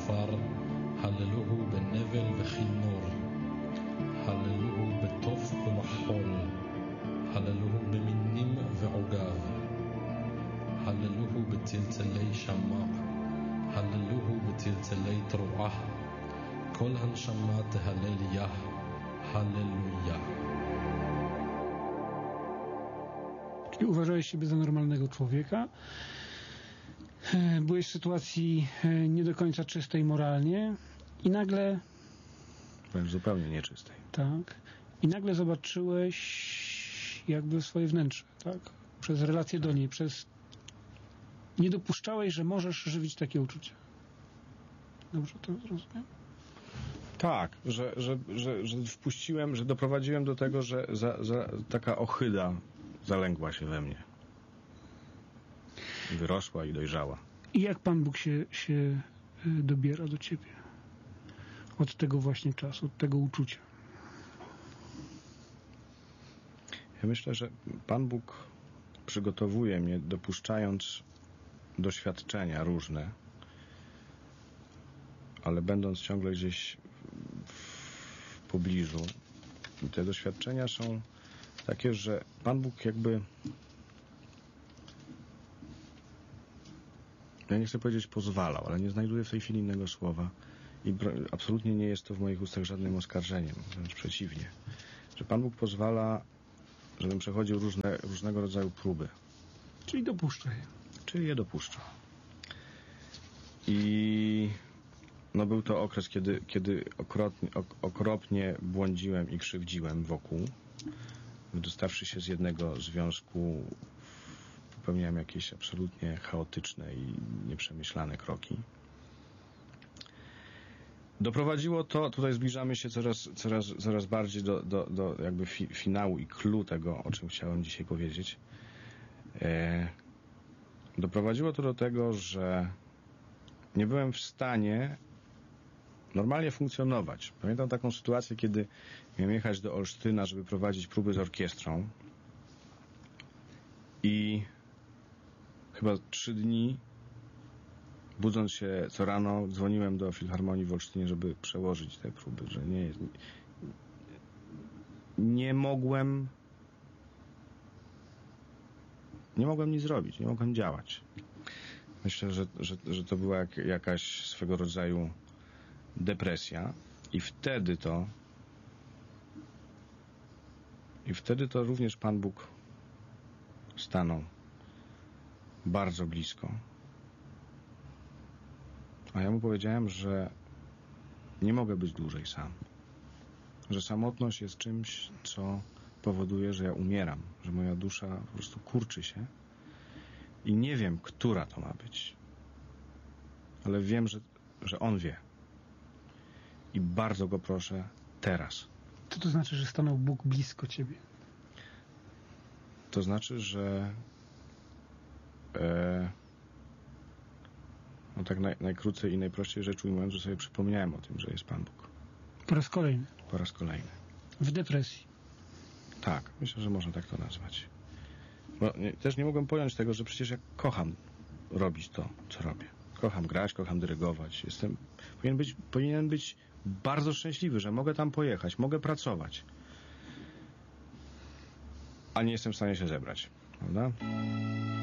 בשופר, הללוהו בנבל וכינור, הללוהו בתוף ומחול, הללוהו במינים ועוגב, הללוהו בצלצלי שמע, הללוהו בצלצלי תרועה, כל הנשמה תהלל יה, הללויה. Czyli uważałeś siebie za normalnego człowieka, byłeś w sytuacji nie do końca czystej moralnie i nagle... Wręcz zupełnie nieczystej. Tak. I nagle zobaczyłeś jakby swoje wnętrze, tak? Przez relację do niej, nie dopuszczałeś, że możesz żywić takie uczucia. Dobrze to zrozumiałem? Tak, że wpuściłem, że doprowadziłem do tego, że taka ohyda zalęgła się we mnie. Wyrosła i dojrzała. I jak Pan Bóg się dobiera do ciebie? Od tego właśnie czasu, od tego uczucia. Ja myślę, że Pan Bóg przygotowuje mnie, dopuszczając doświadczenia różne, ale będąc ciągle gdzieś w pobliżu. I te doświadczenia są takie, że Pan Bóg jakby, ja nie chcę powiedzieć pozwalał, ale nie znajduję w tej chwili innego słowa i absolutnie nie jest to w moich ustach żadnym oskarżeniem, wręcz przeciwnie, że Pan Bóg pozwala, żebym przechodził różnego rodzaju próby. Czyli dopuszcza je. Czyli je dopuszcza. I no był to okres, kiedy okropnie błądziłem i krzywdziłem wokół. Wydostawszy się z jednego związku, popełniałem jakieś absolutnie chaotyczne i nieprzemyślane kroki. Doprowadziło to, tutaj zbliżamy się coraz bardziej do jakby finału i clou tego, o czym chciałem dzisiaj powiedzieć. Doprowadziło to do tego, że nie byłem w stanie normalnie funkcjonować. Pamiętam taką sytuację, kiedy miałem jechać do Olsztyna, żeby prowadzić próby z orkiestrą i chyba 3 dni, budząc się co rano, dzwoniłem do Filharmonii w Olsztynie, żeby przełożyć te próby, że nie mogłem nic zrobić, nie mogłem działać. Myślę, że to była jakaś swego rodzaju depresja i wtedy to również Pan Bóg stanął bardzo blisko. A ja mu powiedziałem, że nie mogę być dłużej sam. Że samotność jest czymś, co powoduje, że ja umieram, że moja dusza po prostu kurczy się i nie wiem, która to ma być. Ale wiem, że On wie. I bardzo Go proszę teraz. Co to znaczy, że stanął Bóg blisko ciebie? To znaczy, że no tak najkrócej i najprościej rzecz ujmując, że sobie przypomniałem o tym, że jest Pan Bóg. Po raz kolejny. Po raz kolejny. W depresji. Tak, myślę, że można tak to nazwać. Bo też nie mogłem pojąć tego, że przecież ja kocham robić to, co robię. Kocham grać, kocham dyrygować. Powinien być bardzo szczęśliwy, że mogę tam pojechać, mogę pracować. A nie jestem w stanie się zebrać. Prawda?